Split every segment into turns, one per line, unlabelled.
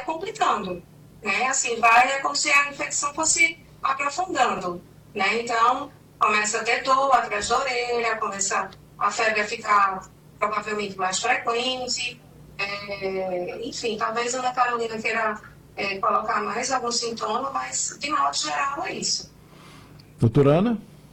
complicando, né? Assim, é como se a infecção fosse aprofundando, né? Então, começa a ter dor atrás da orelha, começa a febre a ficar provavelmente mais frequente, enfim, talvez a Ana Carolina queira colocar mais algum sintoma, mas de modo geral é isso.
Doutora Ana?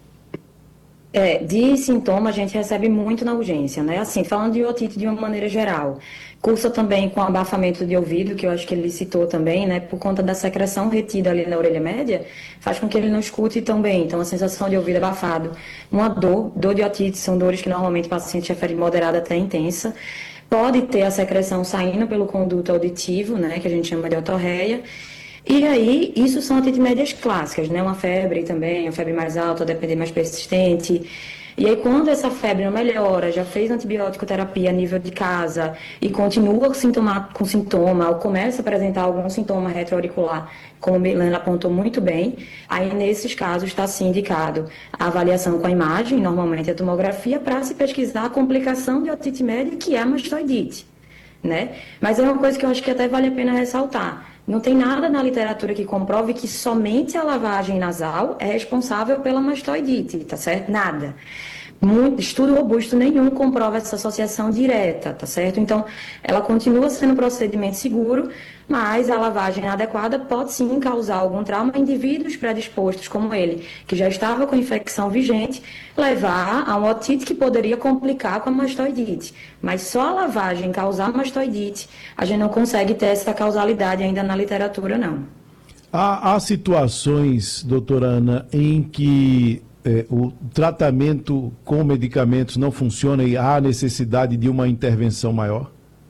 De sintoma a gente recebe muito na urgência, né? Assim, falando de otite de uma maneira geral. Cursa também com abafamento de ouvido, que eu acho que ele citou também, né? Por conta da secreção retida ali na orelha média, faz com que ele não escute tão bem. Então, a sensação de ouvido abafado. Uma dor de otite, são dores que normalmente o paciente refere moderada até intensa. Pode ter a secreção saindo pelo conduto auditivo, né? Que a gente chama de otorreia. E aí, isso são otites médias clássicas, né? Uma febre também, uma febre mais alta, depender mais persistente. E aí, quando essa febre não melhora, já fez antibiótico terapia a nível de casa e continua com sintoma, ou começa a apresentar algum sintoma retroauricular, como a Milena apontou muito bem, aí nesses casos está sim indicado a avaliação com a imagem, normalmente a tomografia, para se pesquisar a complicação de otite média, que é a mastoidite, né? Mas é uma coisa que eu acho que até vale a pena ressaltar. Não tem nada na literatura que comprove que somente a lavagem nasal é responsável pela mastoidite, tá certo? Nada. Estudo robusto nenhum comprova essa associação direta, tá certo? Então, ela continua sendo um procedimento seguro, mas a lavagem inadequada pode sim causar algum trauma a indivíduos predispostos, como ele, que já estava com infecção vigente, levar a uma otite que poderia complicar com a mastoidite. Mas só a lavagem causar mastoidite, a gente não consegue ter essa causalidade ainda na literatura, não.
Há situações, doutora Ana, em que o tratamento com medicamentos não funciona e há necessidade de uma intervenção maior?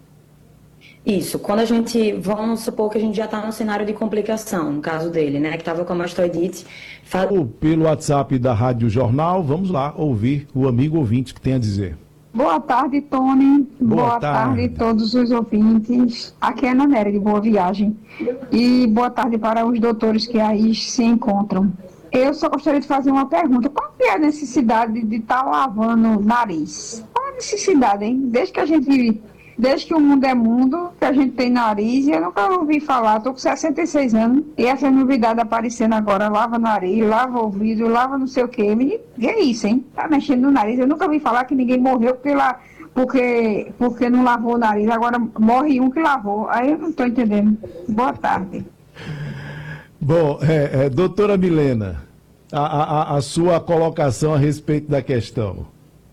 Isso, quando vamos supor que a gente já está no cenário de complicação, no caso dele, né, que estava com a mastoidite.
Pelo WhatsApp da Rádio Jornal, vamos lá ouvir o amigo ouvinte que tem a dizer.
Boa tarde, Tony.
Boa
tarde a todos os ouvintes. Aqui é a Ana Nery, de Boa Viagem. E boa tarde para os doutores que aí se encontram. Eu só gostaria de fazer uma pergunta. Qual que é a necessidade de estar lavando o nariz? Qual a necessidade, hein? Desde que o mundo é mundo, que a gente tem nariz, e eu nunca ouvi falar, estou com 66 anos, e essa novidade aparecendo agora, lava nariz, lava ouvido, lava não sei o quê. Que é isso, hein? Tá mexendo no nariz. Eu nunca ouvi falar que ninguém morreu porque não lavou o nariz. Agora morre um que lavou. Aí eu não estou entendendo. Boa tarde.
Bom, doutora Milena, a sua colocação a respeito da questão.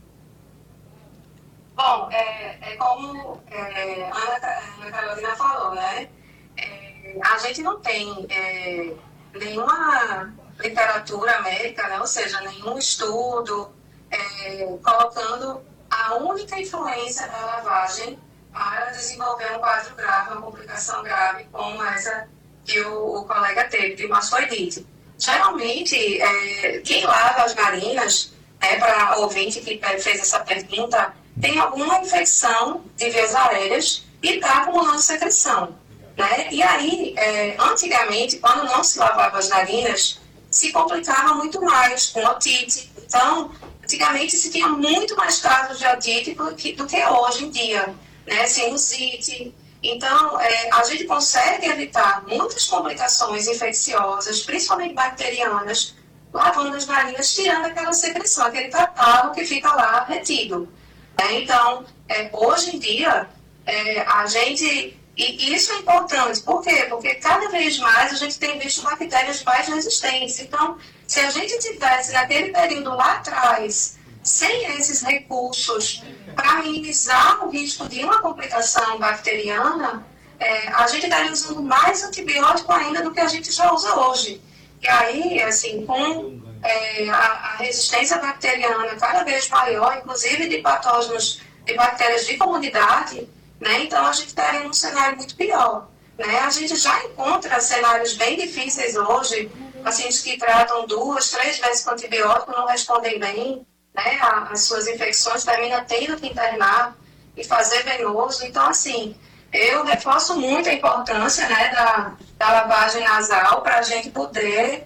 Bom, como a Ana Carolina falou, né? A gente não tem nenhuma literatura médica, né? Ou seja, nenhum estudo colocando a única influência da lavagem para desenvolver um quadro grave, uma complicação grave como essa que o colega teve, de mastoidite. Geralmente, quem lava as narinas, para o ouvinte que fez essa pergunta, tem alguma infecção de vias aéreas e está acumulando secreção, né? E aí, antigamente, quando não se lavava as narinas, se complicava muito mais com otite. Então, antigamente se tinha muito mais casos de otite do que hoje em dia, né? Sinusite. Então, a gente consegue evitar muitas complicações infecciosas, principalmente bacterianas, lavando as narinas, tirando aquela secreção, aquele catarro que fica lá retido. Então, hoje em dia, a gente... E isso é importante, por quê? Porque cada vez mais a gente tem visto bactérias mais resistentes. Então, se a gente tivesse naquele período lá atrás, sem esses recursos para minimizar o risco de uma complicação bacteriana, a gente estaria usando mais antibiótico ainda do que a gente já usa hoje. E aí, assim, com a resistência bacteriana cada vez maior, inclusive de patógenos, de bactérias de comunidade, né? Então a gente estaria num cenário muito pior, né? A gente já encontra cenários bem difíceis hoje, pacientes que tratam 2, 3 vezes com antibiótico não respondem bem, né? As suas infecções terminam tendo que internar e fazer venoso. Então, assim, eu reforço muito a importância, né, da lavagem nasal para a gente poder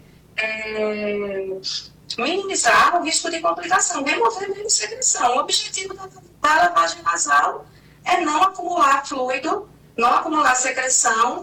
minimizar o risco de complicação, remover mesmo secreção. O objetivo da lavagem nasal é não acumular fluido, não acumular secreção